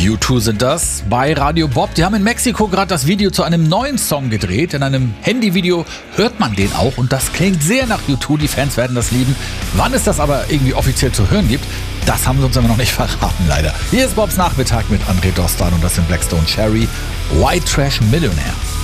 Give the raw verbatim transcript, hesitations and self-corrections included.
U zwei sind das bei Radio Bob. Die haben in Mexiko gerade das Video zu einem neuen Song gedreht. In einem Handyvideo hört man den auch und das klingt sehr nach U zwei. Die Fans werden das lieben. Wann es das aber irgendwie offiziell zu hören gibt, das haben sie uns aber noch nicht verraten, leider. Hier ist Bobs Nachmittag mit André Dostan und das sind Blackstone Cherry, White Trash Millionaire.